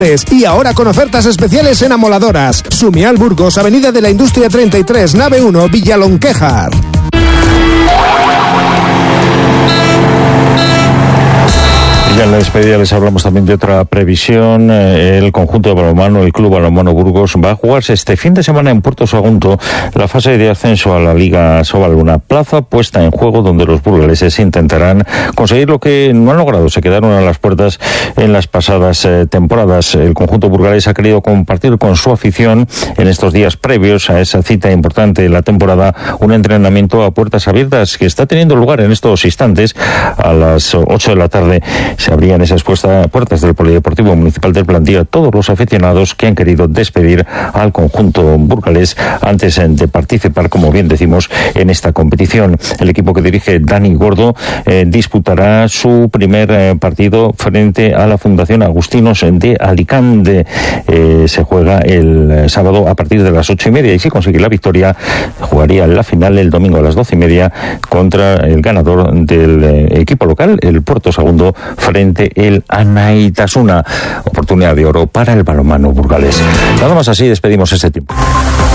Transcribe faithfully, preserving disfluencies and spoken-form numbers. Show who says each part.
Speaker 1: Y ahora con ofertas especiales en amoladoras. Sumial Burgos, Avenida de la Industria treinta y tres, nave uno, Villalonquejar.
Speaker 2: Ya en la despedida les hablamos también de otra previsión. El conjunto de balonmano, el Club Balonmano Burgos, va a jugarse este fin de semana en Puerto Sagunto la fase de ascenso a la Liga Sobal, una plaza puesta en juego donde los burgaleses intentarán conseguir lo que no han logrado. Se quedaron a las puertas en las pasadas eh, temporadas. El conjunto burgalés ha querido compartir con su afición en estos días previos a esa cita importante de la temporada un entrenamiento a puertas abiertas que está teniendo lugar en estos instantes. A las ocho de la tarde se abrían esas puertas del Polideportivo Municipal del Plantío a todos los aficionados que han querido despedir al conjunto burgalés antes de participar, como bien decimos, en esta competición. El equipo que dirige Dani Gordo eh, disputará su primer eh, partido frente a la Fundación Agustinos de Alicante. Eh, se juega el eh, sábado a partir de las ocho y media y si consigue la victoria jugaría la final el domingo a las doce y media contra el ganador del eh, equipo local, el Puerto Sagunto, frente el Anaitasuna. Oportunidad de oro para el balonmano burgalés. Nada más, así despedimos este tiempo.